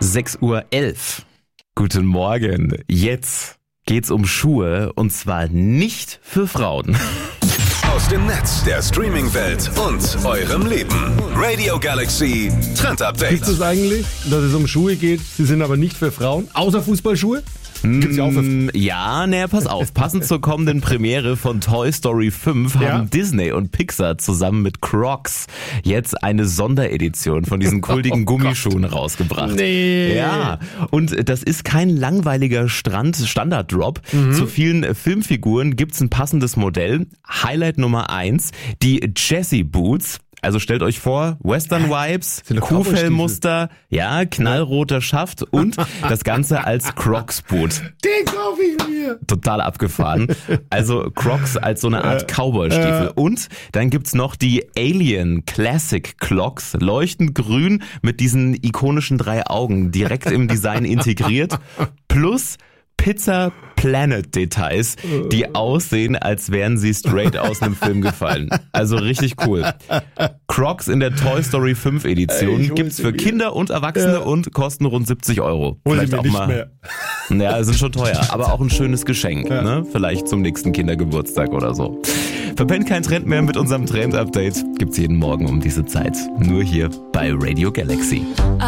6:11 Uhr. Guten Morgen. Jetzt geht's um Schuhe und zwar nicht für Frauen. Aus dem Netz, der Streaming-Welt und eurem Leben. Radio Galaxy Trend Update. Gibt es eigentlich, dass es um Schuhe geht, sie sind aber nicht für Frauen, außer Fußballschuhe? Gibt's ja auch für Ja, pass auf. Passend zur kommenden Premiere von Toy Story 5 haben Disney und Pixar zusammen mit Crocs jetzt eine Sonderedition von diesen kultigen Gummischuhen rausgebracht. Nee. Ja, und das ist kein langweiliger Standard-Drop. Zu vielen Filmfiguren gibt's ein passendes Modell. Highlight Nummer 1, die Jessie Boots. Also stellt euch vor, Western-Vibes, Kuhfellmuster, ja, knallroter Schaft und das Ganze als Crocs-Boot. Den kaufe ich mir. Total abgefahren. Also Crocs als so eine Art Cowboy-Stiefel. Und dann gibt's noch die Alien Classic Clogs, leuchtend grün mit diesen ikonischen 3 Augen, direkt im Design integriert. Plus Pizza Planet Details, die aussehen, als wären sie straight aus einem Film gefallen. Also richtig cool. Crocs in der Toy Story 5 Edition gibt's für Kinder und Erwachsene und kosten rund 70 Euro. Vielleicht auch mal. Ja, sind schon teuer, aber auch ein schönes Geschenk, ne? Vielleicht zum nächsten Kindergeburtstag oder so. Verpennt kein Trend mehr mit unserem Trend Update. Gibt's jeden Morgen um diese Zeit. Nur hier bei Radio Galaxy.